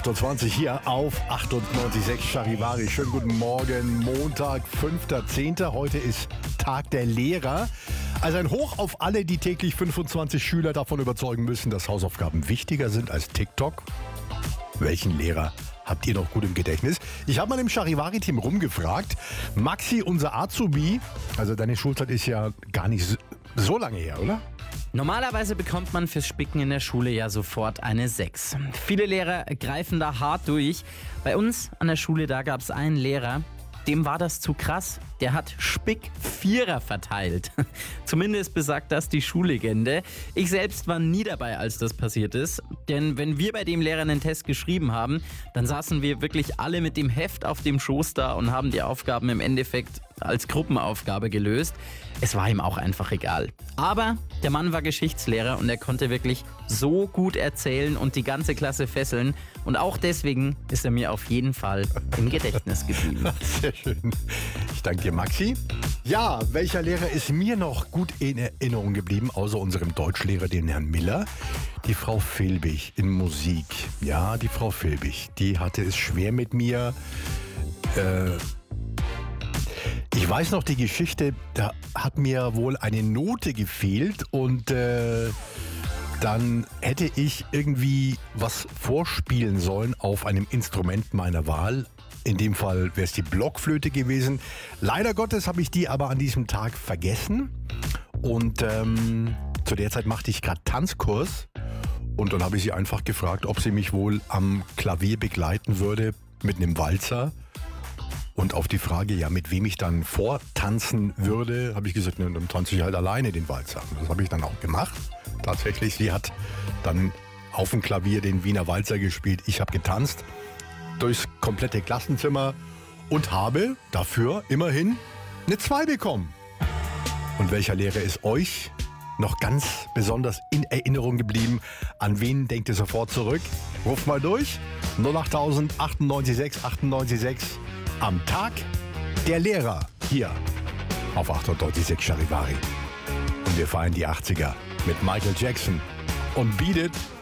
8.20 Uhr hier auf 98.6 Charivari. Schönen guten Morgen, Montag, 5.10. Heute ist Tag der Lehrer. Also ein Hoch auf alle, die täglich 25 Schüler davon überzeugen müssen, dass Hausaufgaben wichtiger sind als TikTok. Welchen Lehrer habt ihr noch gut im Gedächtnis? Ich habe mal im Charivari-Team rumgefragt. Maxi, unser Azubi, also deine Schulzeit ist ja gar nicht so lange her, oder? Normalerweise bekommt man fürs Spicken in der Schule ja sofort eine 6. Viele Lehrer greifen da hart durch. Bei uns an der Schule, da gab es einen Lehrer, dem war das zu krass. Der hat Spick-Vierer verteilt. Zumindest besagt das die Schullegende. Ich selbst war nie dabei, als das passiert ist. Denn wenn wir bei dem Lehrer einen Test geschrieben haben, dann saßen wir wirklich alle mit dem Heft auf dem Schoß da und haben die Aufgaben im Endeffekt als Gruppenaufgabe gelöst. Es war ihm auch einfach egal. Aber der Mann war Geschichtslehrer und er konnte wirklich so gut erzählen und die ganze Klasse fesseln. Und auch deswegen ist er mir auf jeden Fall im Gedächtnis geblieben. Sehr schön. Ich danke dir, Maxi. Ja, welcher Lehrer ist mir noch gut in Erinnerung geblieben, außer unserem Deutschlehrer, den Herrn Miller? Die Frau Filbig in Musik. Ja, die Frau Filbig, die hatte es schwer mit mir. Ich weiß noch die Geschichte, da hat mir wohl eine Note gefehlt und dann hätte ich irgendwie was vorspielen sollen auf einem Instrument meiner Wahl. In dem Fall wäre es die Blockflöte gewesen. Leider Gottes habe ich die aber an diesem Tag vergessen. Und zu der Zeit machte ich gerade Tanzkurs. Und dann habe ich sie einfach gefragt, ob sie mich wohl am Klavier begleiten würde mit einem Walzer. Und auf die Frage, ja, mit wem ich dann vortanzen würde, habe ich gesagt, ne, dann tanze ich halt alleine den Walzer. Und das habe ich dann auch gemacht. Tatsächlich, sie hat dann auf dem Klavier den Wiener Walzer gespielt. Ich habe getanzt durchs komplette Klassenzimmer und habe dafür immerhin eine 2 bekommen. Und welcher Lehrer ist euch noch ganz besonders in Erinnerung geblieben? An wen denkt ihr sofort zurück? Ruft mal durch. 08000 98 6 am Tag der Lehrer hier auf 98.6 Charivari. Und wir feiern die 80er mit Michael Jackson und Beat It.